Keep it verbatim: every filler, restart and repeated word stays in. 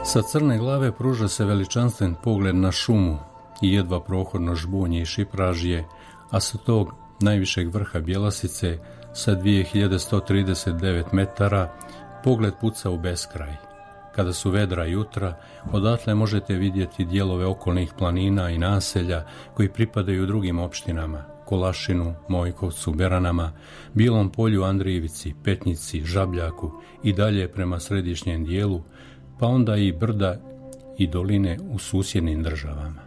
Sa Crne glave pruža se veličanstven pogled na šumu i jedva prohodno Žbunje i Šipražje, a sa tog najvišeg vrha Bjelasice sa dvije hiljade sto trideset devet metara pogled puca u beskraj. Kada su vedra jutra, odatle možete vidjeti dijelove okolnih planina i naselja koji pripadaju drugim opštinama, Kolašinu, Mojkovcu, Beranama, Bilom polju, Andrijevici, Petnici, Žabljaku i dalje prema središnjem dijelu, pa onda i brda i doline u susjednim državama.